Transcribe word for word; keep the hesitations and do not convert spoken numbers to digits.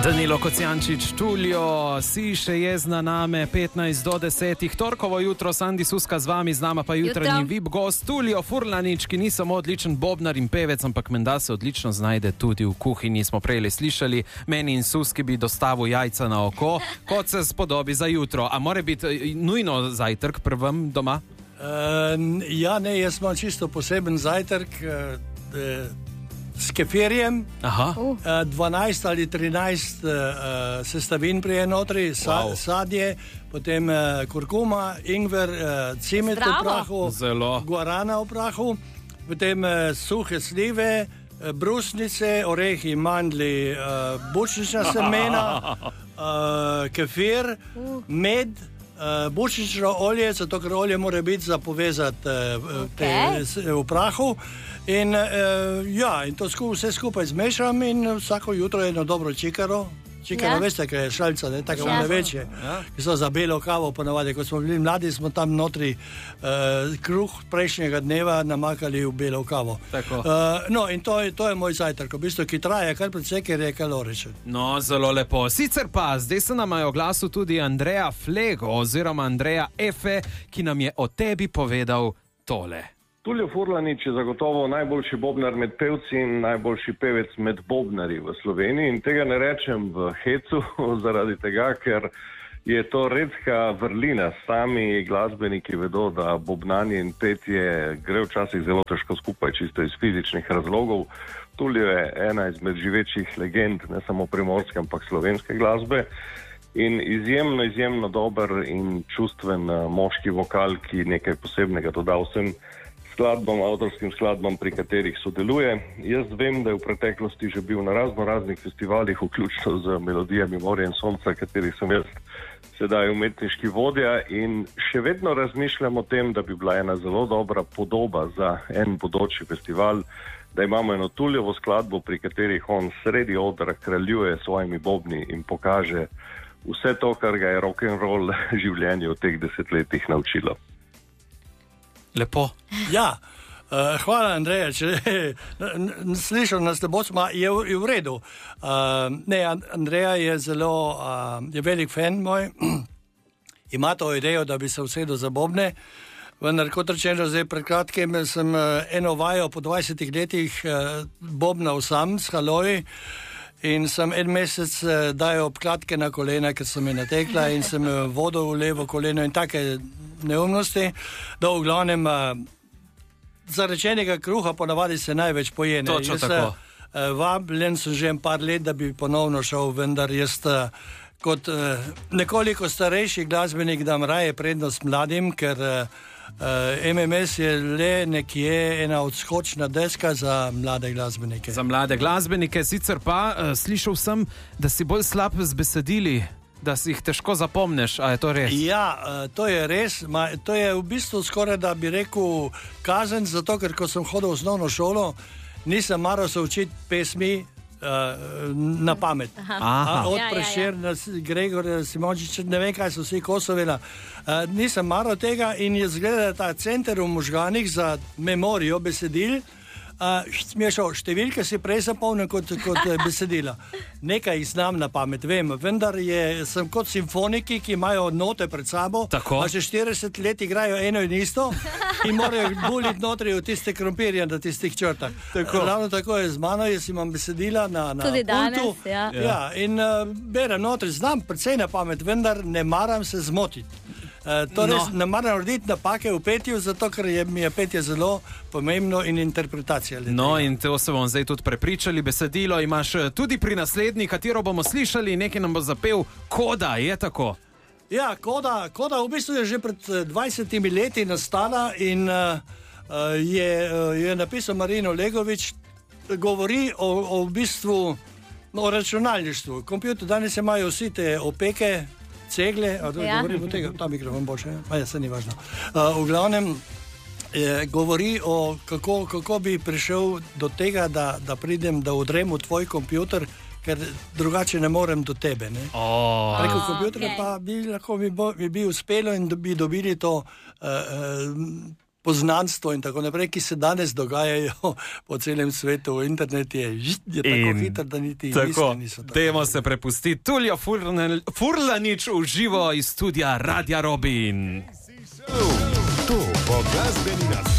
Danilo Kocijančič, Tulio, si še jezna name, petnajst do desetih, torkovo jutro, Sandi Suska z vami, z nama pa jutranji V I P gost, Tulio Furlanič, ki ni samo odličen bobnar in pevec, ampak menda se odlično znajde tudi v kuhinji, smo prejeli slišali, meni in Suski bi dostavil jajca na oko, kot se spodobi za jutro. A more biti nujno zajtrk prvem doma? Uh, ja, ne, jaz imam čisto poseben zajtrk, uh, s kefirjem, uh. dvanajst ali trinajst uh, sestavin prije notri, sa, wow. sadje, potem uh, kurkuma, ingver, uh, cimet v prahu, Zelo. guarana v prahu, potem uh, suhe slive, uh, brusnice, orehi, mandli, uh, bučnična semena, uh, kefir, uh. med, uh, bučnično olje, zato ker olje mora biti za povezati uh, okay. te, v prahu. In, uh, ja, in to sku, vse skupaj zmešam in vsako jutro eno dobro čikaro. Čikaro, ja. Veste, kaj je šalca, ne? Tako ja. Večje, ja. Ki so za belo kavo ponavadi. Ko smo bili mladi, smo tam notri uh, kruh prejšnjega dneva namakali v belo kavo. Uh, no, in to je, to je moj zajtrk, v bistvu, ki traja kar precej, ker je kaloričen. No, zelo lepo. Sicer pa, zdaj se nam je oglasil tudi Andreja Flego, oziroma Andreja Efe, ki nam je o tebi povedal tole. Tulio Furlanič je zagotovo najboljši bobnar med pevci in najboljši pevec med bobnarji v Sloveniji. In tega ne rečem v hecu, zaradi tega, ker je to redka vrlina. Sami glasbeniki vedo, da bobnanje in petje gre včasih zelo težko skupaj, čisto iz fizičnih razlogov. Tulio je ena izmed živečih legend, ne samo primorske, ampak slovenske glasbe. In izjemno, izjemno dober in čustven moški vokal, ki nekaj posebnega doda vsem skladbam, avtorskim skladbam, pri katerih sodeluje. Jaz vem, da je v preteklosti že bil na razno raznih festivalih, vključno z melodijami Morja in sonca, katerih sem jaz sedaj umetniški vodja, in še vedno razmišljam o tem, da bi bila ena zelo dobra podoba za en bodoči festival, da imamo eno Tuliovo skladbo, pri katerih on sredi odra kraljuje svojimi bobni in pokaže vse to, kar ga je rock'n'roll življenje v teh desetletjih naučilo. Lepo. Ja, uh, hvala Andreja, če slišal nas, da bomo, je, je v redu. Uh, ne, Andreja je zelo, uh, je velik fan moj, ima to idejo, da bi se usedel za bobne, vendar kot rečeno, zdaj pred kratkim sem uh, eno vajo po dvajsetih letih uh, bobnal sam s haloji in sem en mesec uh, dajal obkladke na kolena, ker sem me natekla in sem uh, vodil v levo koleno in take neumnosti, da v glavnem uh, zarečenega kruha ponavadi se največ pojene. Točno jaz, tako. Uh, vabljen sem že en par let, da bi ponovno šel, vendar jaz uh, kot uh, nekoliko starejši glasbenik dam raje prednost mladim, ker uh, M M S je le nekje ena odskočna deska za mlade glasbenike. Za mlade glasbenike, sicer pa uh, slišal sem, da si bolj slab z besedili, da si jih težko zapomneš, a je to res? Ja, to je res. Ma, to je v bistvu skoraj, da bi rekel, kazen, zato ker ko sem hodil v osnovno šolo, nisem maral se učiti pesmi uh, na pamet. A, od ja, Prešerna, ja, ja. Gregor Simončič, ne vem kaj so vsi Kosovela. Uh, nisem maral tega in je zgleda ta center v možganih za memorijo besedil, Uh, Smešal, številke si prej zapomnil kot, kot besedila. Nekaj jih znam na pamet, vem, vendar je, sem kot simfoniki, ki imajo note pred sabo, tako? A že štirideset let igrajo eno in isto in morajo buliti notri v tiste krompirje na tistih črtah. Tako. Ravno tako je z mano, jaz imam besedila na, na tudi pultu. danes, ja. Ja, in uh, berem notri, znam precej na pamet, vendar ne maram se zmotiti. Uh, torej, no. Ne maram narediti napake v petju, zato ker je, mi je petje zelo pomembno in interpretacija. No, in to se bomo zdaj tudi prepričali. Besedilo imaš tudi pri naslednji, katero bomo slišali, nekaj nam bo zapel Koda, je tako? Ja, Koda, Koda v bistvu je že pred dvajsetimi leti nastala in uh, je, uh, je napisal Marino Legovič, govori o, o v bistvu no, o računalništvu. Kompjuter, danes imajo vsi te opeke, cegle, a to ja. Govorim o tega, ta mikrofon boljše, a ja, se ni važno. Uh, v glavnem eh, govori o kako, kako bi prišel do tega, da, da pridem, da odrem v tvoj kompjuter, ker drugače ne morem do tebe. Ne? Oh. Preko kompjuterja okay. Pa bi lahko mi, bo, mi bi uspelo in bi dobili to uh, uh, poznanstvo in tako naprej, ki se danes dogajajo po celem svetu. Internet je, je tako In hiter, da niti tako, misli niso tako. Dajmo se prepustiti. Tulio Furlanič v živo iz studia Radia Robin. To bo glasbeni nastop.